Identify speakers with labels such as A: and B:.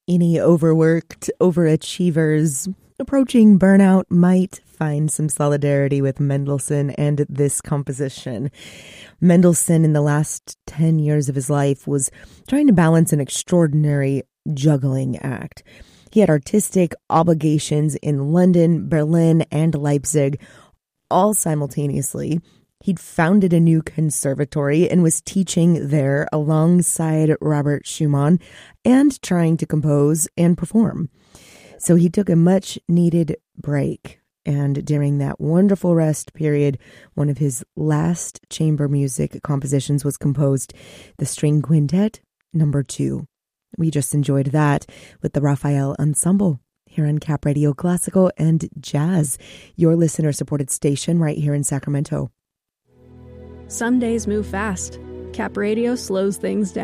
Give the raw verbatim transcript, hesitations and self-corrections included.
A: Any overworked overachievers approaching burnout might find some solidarity with Mendelssohn and this composition. Mendelssohn, in the last ten years of his life, was trying to balance an extraordinary juggling act. He had artistic obligations in London, Berlin, and Leipzig, all simultaneously. He'd founded a new conservatory and was teaching there alongside Robert Schumann and trying to compose and perform. So he took a much-needed break, and during that wonderful rest period, one of his last chamber music compositions was composed, the String Quintet number two. We just enjoyed that with the Raphael Ensemble here on Cap Radio Classical and Jazz, your listener-supported station right here in Sacramento.
B: Some days move fast. Cap Radio slows things down.